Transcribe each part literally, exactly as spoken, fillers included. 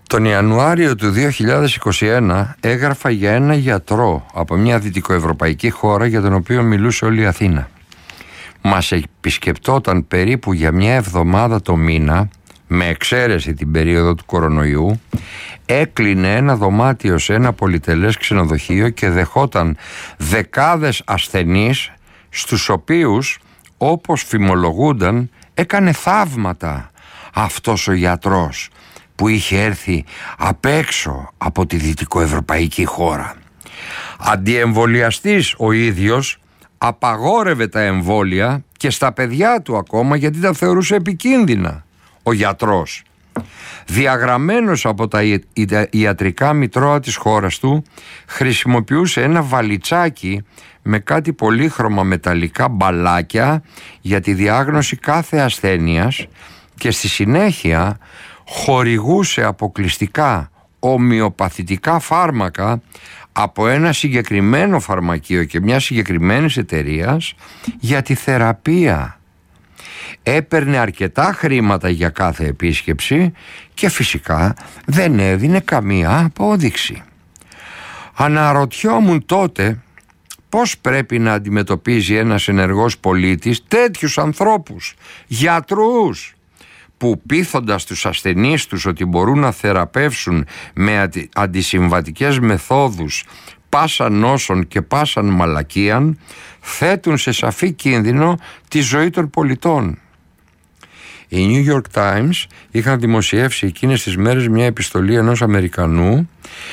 Τον Ιανουάριο του δύο χιλιάδες είκοσι ένα έγραφα για ένα γιατρό από μια δυτικοευρωπαϊκή χώρα για τον οποίο μιλούσε όλη η Αθήνα. Μας επισκεπτόταν περίπου για μια εβδομάδα το μήνα, με εξαίρεση την περίοδο του κορονοϊού, έκλεινε ένα δωμάτιο σε ένα πολυτελές ξενοδοχείο και δεχόταν δεκάδες ασθενείς, στους οποίους, όπως φημολογούνταν, έκανε θαύματα αυτός ο γιατρός που είχε έρθει απ' έξω από τη δυτικοευρωπαϊκή χώρα. Αντιεμβολιαστής ο ίδιος, απαγόρευε τα εμβόλια και στα παιδιά του ακόμα, γιατί τα θεωρούσε επικίνδυνα. Ο γιατρός, διαγραμμένος από τα ιατρικά μητρώα της χώρας του, χρησιμοποιούσε ένα βαλιτσάκι με κάτι πολύχρωμα μεταλλικά μπαλάκια για τη διάγνωση κάθε ασθένειας και στη συνέχεια χορηγούσε αποκλειστικά ομοιοπαθητικά φάρμακα από ένα συγκεκριμένο φαρμακείο και μια συγκεκριμένη εταιρείας για τη θεραπεία. Έπαιρνε αρκετά χρήματα για κάθε επίσκεψη και φυσικά δεν έδινε καμία απόδειξη. Αναρωτιόμουν τότε πώς πρέπει να αντιμετωπίζει ένας ενεργός πολίτης τέτοιους ανθρώπους, γιατρούς, που πείθοντας τους ασθενείς τους ότι μπορούν να θεραπεύσουν με αντισυμβατικές μεθόδους πάσα νόσων και πάσαν μαλακίαν, θέτουν σε σαφή κίνδυνο τη ζωή των πολιτών. Οι New York Times είχαν δημοσιεύσει εκείνες τις μέρες μια επιστολή ενός Αμερικανού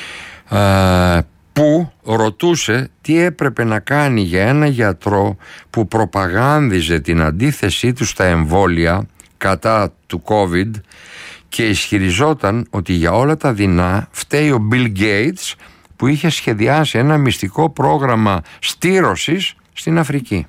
α, που ρωτούσε τι έπρεπε να κάνει για ένα γιατρό που προπαγάνδιζε την αντίθεσή του στα εμβόλια κατά του COVID και ισχυριζόταν ότι για όλα τα δεινά φταίει ο Bill Gates που είχε σχεδιάσει ένα μυστικό πρόγραμμα στήρωσης στην Αφρική.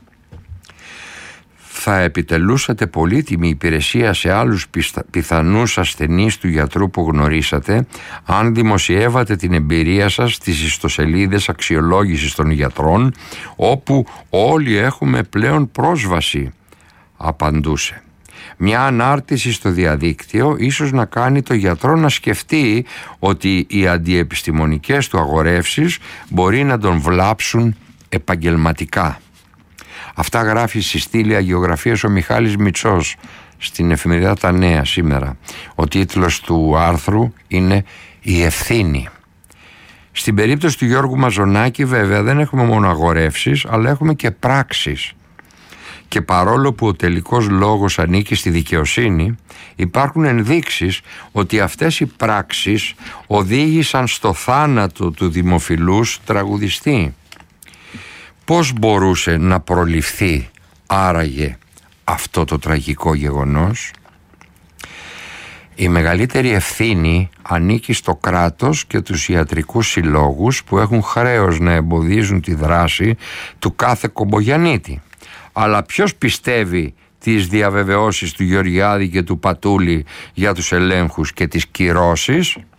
Θα επιτελούσατε πολύτιμη υπηρεσία σε άλλους πιθανούς ασθενείς του γιατρού που γνωρίσατε αν δημοσιεύατε την εμπειρία σας στις ιστοσελίδες αξιολόγησης των γιατρών, όπου όλοι έχουμε πλέον πρόσβαση, απαντούσε. Μια ανάρτηση στο διαδίκτυο ίσως να κάνει το γιατρό να σκεφτεί ότι οι αντιεπιστημονικές του αγορεύσεις μπορεί να τον βλάψουν επαγγελματικά. Αυτά γράφει στη στήλη αγιογραφίας ο Μιχάλης Μητσός στην εφημερίδα Τα Νέα σήμερα. Ο τίτλος του άρθρου είναι «Η ευθύνη». Στην περίπτωση του Γιώργου Μαζονάκη βέβαια δεν έχουμε μόνο αγορεύσεις, αλλά έχουμε και πράξεις. Και παρόλο που ο τελικός λόγος ανήκει στη δικαιοσύνη, υπάρχουν ενδείξεις ότι αυτές οι πράξεις οδήγησαν στο θάνατο του δημοφιλούς τραγουδιστή. Πώς μπορούσε να προληφθεί άραγε αυτό το τραγικό γεγονός? Η μεγαλύτερη ευθύνη ανήκει στο κράτος και τους ιατρικούς συλλόγους που έχουν χρέος να εμποδίζουν τη δράση του κάθε κομπογιανίτη. Αλλά ποιος πιστεύει τις διαβεβαιώσεις του Γεωργιάδη και του Πατούλη για τους ελέγχους και τις κυρώσεις?